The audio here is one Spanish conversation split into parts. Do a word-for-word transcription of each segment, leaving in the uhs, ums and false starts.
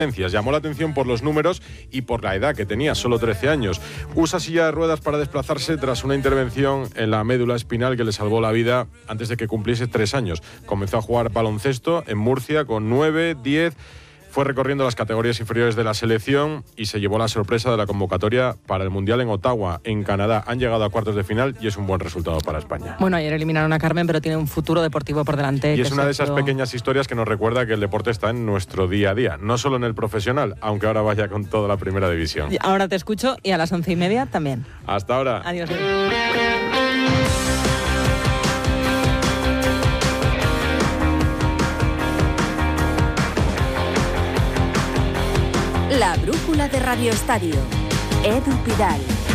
Llamó la atención por los números y por la edad que tenía, solo trece años. Usa silla de ruedas para desplazarse tras una intervención en la médula espinal que le salvó la vida antes de que cumpliese tres años. Comenzó a jugar baloncesto en Murcia con nueve, diez... Fue recorriendo las categorías inferiores de la selección y se llevó la sorpresa de la convocatoria para el Mundial en Ottawa, en Canadá. Han llegado a cuartos de final y es un buen resultado para España. Bueno, ayer eliminaron a Carmen, pero tiene un futuro deportivo por delante. Y es una de esas pequeñas historias que nos recuerda que el deporte está en nuestro día a día, no solo en el profesional, aunque ahora vaya con toda la primera división. Ahora te escucho y a las once y media también. Hasta ahora. Adiós. La brújula de Radio Estadio. Edu Pidal.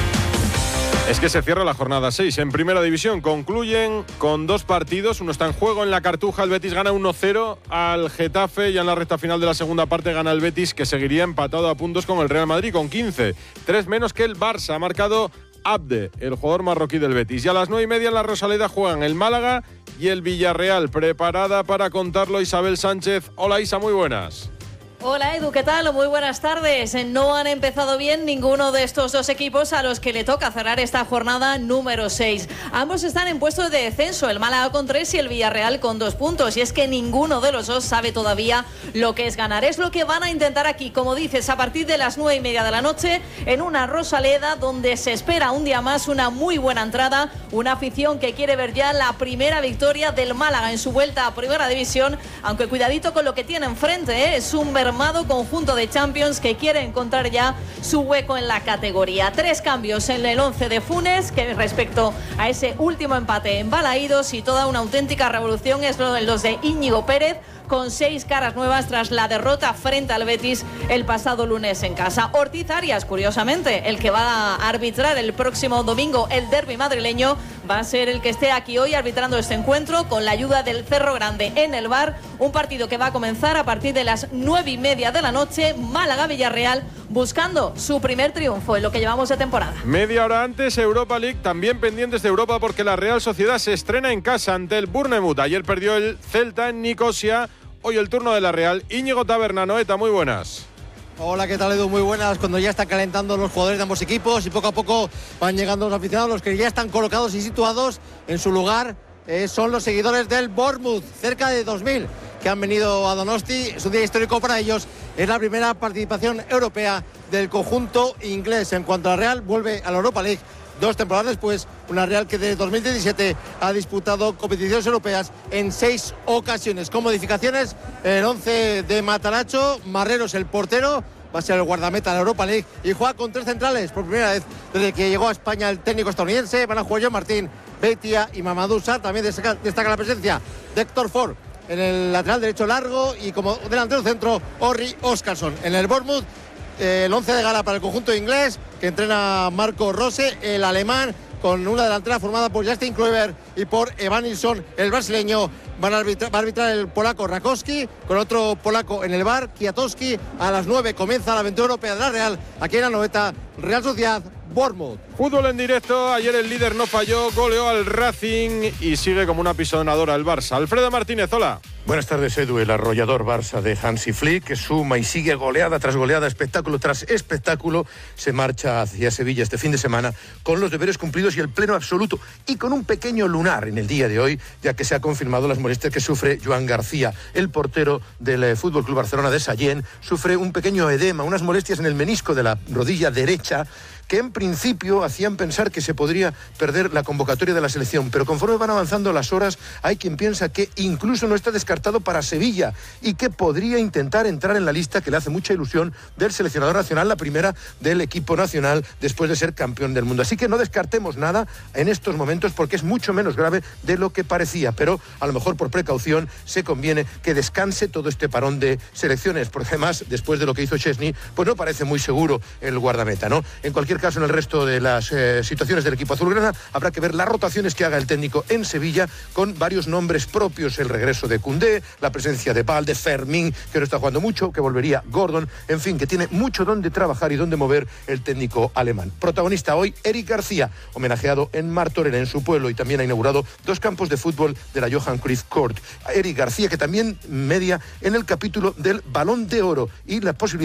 Es que se cierra la jornada seis. En primera división concluyen con dos partidos. Uno está en juego en la Cartuja. El Betis gana uno cero al Getafe. Ya en la recta final de la segunda parte gana el Betis, que seguiría empatado a puntos con el Real Madrid con quince. Tres menos que el Barça. Ha marcado Abde, el jugador marroquí del Betis. Y a las nueve y media en la Rosaleda juegan el Málaga y el Villarreal. Preparada para contarlo Isabel Sánchez. Hola Isa, muy buenas. Hola Edu, ¿qué tal? Muy buenas tardes. No han empezado bien ninguno de estos dos equipos a los que le toca cerrar esta jornada número seis. Ambos están en puestos de descenso, el Málaga con tres y el Villarreal con dos puntos. Y es que ninguno de los dos sabe todavía lo que es ganar. Es lo que van a intentar aquí, como dices, a partir de las nueve y media de la noche, en una Rosaleda donde se espera un día más una muy buena entrada, una afición que quiere ver ya la primera victoria del Málaga en su vuelta a Primera División, aunque cuidadito con lo que tiene enfrente, ¿eh? Es un armado conjunto de Champions que quiere encontrar ya su hueco en la categoría. Tres cambios en el once de Funes, que respecto a ese último empate en Balaídos, y toda una auténtica revolución es lo de los de Íñigo Pérez, con seis caras nuevas tras la derrota frente al Betis el pasado lunes en casa. Ortiz Arias, curiosamente, el que va a arbitrar el próximo domingo el derbi madrileño, va a ser el que esté aquí hoy arbitrando este encuentro con la ayuda del Cerro Grande en el V A R. Un partido que va a comenzar a partir de las nueve y media de la noche. Málaga-Villarreal buscando su primer triunfo en lo que llevamos de temporada. Media hora antes, Europa League, también pendientes de Europa porque la Real Sociedad se estrena en casa ante el Bournemouth. Ayer perdió el Celta en Nicosia. Hoy el turno de la Real. Íñigo Taberna, Noeta, muy buenas. Hola, ¿qué tal, Edu? Muy buenas. Cuando ya están calentando los jugadores de ambos equipos y poco a poco van llegando los aficionados, los que ya están colocados y situados en su lugar, eh, son los seguidores del Bournemouth, cerca de dos mil, que han venido a Donosti. Es un día histórico para ellos. Es la primera participación europea del conjunto inglés. En cuanto a la Real, vuelve a la Europa League dos temporadas después, una Real que desde dos mil diecisiete ha disputado competiciones europeas en seis ocasiones. Con modificaciones, el once de Mataracho, Marreros el portero, va a ser el guardameta de la Europa League y juega con tres centrales por primera vez desde que llegó a España el técnico estadounidense. Van a jugar John Martín, Beitia y Mamadou Sarr. También destaca, destaca la presencia de Héctor Ford en el lateral derecho largo y como delantero centro, Orri Óskarsson. En el Bournemouth, eh, el once de gala para el conjunto inglés que entrena Marco Rose, el alemán, con una delantera formada por Justin Kluivert y por Evan Nilsson, el brasileño. Van a arbitrar, va a arbitrar el polaco Rakowski, con otro polaco en el V A R, Kwiatkowski. A las nueve comienza la aventura europea de la Real, aquí en la Noeta, Real Sociedad, Bournemouth. Fútbol en directo, ayer el líder no falló, goleó al Racing y sigue como una pisonadora el Barça. Alfredo Martínez, hola. Buenas tardes, Edu. El arrollador Barça de Hansi Flick, que suma y sigue goleada tras goleada, espectáculo tras espectáculo, se marcha hacia Sevilla este fin de semana con los deberes cumplidos y el pleno absoluto, y con un pequeño lunar en el día de hoy, ya que se ha confirmado las molestias que sufre Joan García, el portero del F C Barcelona de Sallent. Sufre un pequeño edema, unas molestias en el menisco de la rodilla derecha, que en principio hacían pensar que se podría perder la convocatoria de la selección, pero conforme van avanzando las horas, hay quien piensa que incluso no está descartado para Sevilla y que podría intentar entrar en la lista, que le hace mucha ilusión, del seleccionador nacional, la primera del equipo nacional después de ser campeón del mundo. Así que no descartemos nada en estos momentos, porque es mucho menos grave de lo que parecía, pero a lo mejor por precaución se conviene que descanse todo este parón de selecciones, porque además, después de lo que hizo Chesney, pues no parece muy seguro el guardameta, ¿no? En cualquier cualquier caso, en el resto de las eh, situaciones del equipo azulgrana, habrá que ver las rotaciones que haga el técnico en Sevilla, con varios nombres propios: el regreso de Koundé, la presencia de Valde, Fermín, que no está jugando mucho, que volvería Gordon, en fin, que tiene mucho donde trabajar y donde mover el técnico alemán. Protagonista hoy, Eric García, homenajeado en Martorell, en su pueblo, y también ha inaugurado dos campos de fútbol de la Johan Cruyff Court. Eric García, que también media en el capítulo del Balón de Oro y la posibilidad